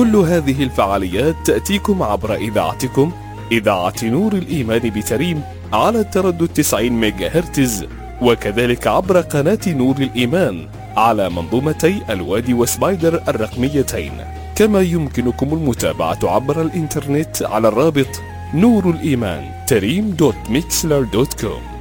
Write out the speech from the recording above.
كل هذه الفعاليات تأتيكم عبر إذاعتكم إذاعة نور الإيمان بتريم على التردد 90 ميجا هرتز، وكذلك عبر قناة نور الإيمان على منظومتي الوادي وسبايدر الرقميتين. كما يمكنكم المتابعة عبر الإنترنت على الرابط نور الإيمان تريم.mixler.com.